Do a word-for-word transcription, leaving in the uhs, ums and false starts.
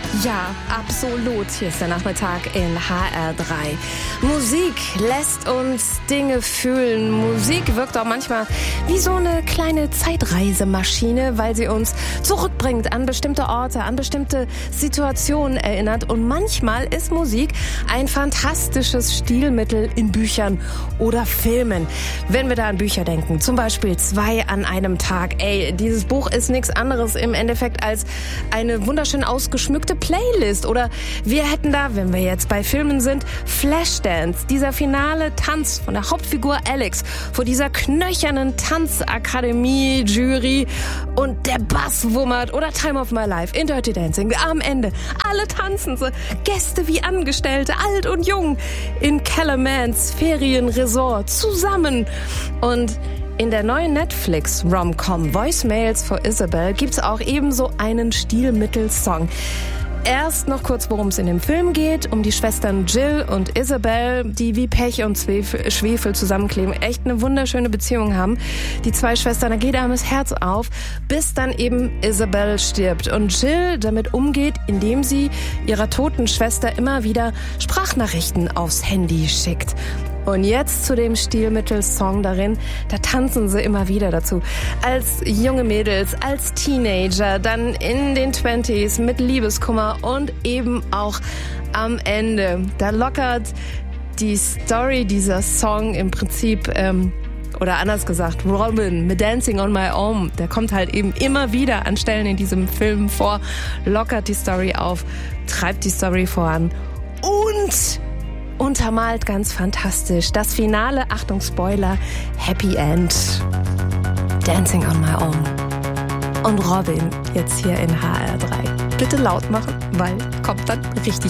Ja, absolut. Hier ist der Nachmittag in H R drei. Musik lässt uns Dinge fühlen. Musik wirkt auch manchmal wie so eine kleine Zeitreisemaschine, weil sie uns zurückbringt an bestimmte Orte, an bestimmte Situationen erinnert. Und manchmal ist Musik ein fantastisches Stilmittel in Büchern oder Filmen. Wenn wir da an Bücher denken, zum Beispiel Zwei an einem Tag. Ey, dieses Buch ist nichts anderes im Endeffekt als eine wunderschön ausgeschmückte Playlist. Oder wir hätten da, wenn wir jetzt bei Filmen sind, Flashdance, dieser finale Tanz von der Hauptfigur Alex vor dieser knöchernen Tanzakademie-Jury und der Bass wummert. Oder Time of My Life in Dirty Dancing. Am Ende alle tanzen, so Gäste wie Angestellte, alt und jung, in Kellermans Ferienresort zusammen. Und in der neuen Netflix-Rom-Com Voicemails for Isabel gibt's auch ebenso einen Stilmittelsong. Erst noch kurz, worum es in dem Film geht, um die Schwestern Jill und Isabel, die wie Pech und Schwefel zusammenkleben, echt eine wunderschöne Beziehung haben. Die zwei Schwestern, da geht einem das Herz auf, bis dann eben Isabel stirbt und Jill damit umgeht, indem sie ihrer toten Schwester immer wieder Sprachnachrichten aufs Handy schickt. Und jetzt zu dem Stilmittelsong darin, da tanzen sie immer wieder dazu. Als junge Mädels, als Teenager, dann in den Twenties mit Liebeskummer und eben auch am Ende. Da lockert die Story dieser Song im Prinzip, ähm, oder anders gesagt, Robin mit Dancing on My Own, der kommt halt eben immer wieder an Stellen in diesem Film vor, lockert die Story auf, treibt die Story voran und untermalt ganz fantastisch das Finale, Achtung Spoiler, Happy End. Dancing on My Own. Und Robin jetzt hier in H R drei. Bitte laut machen, weil kommt dann richtig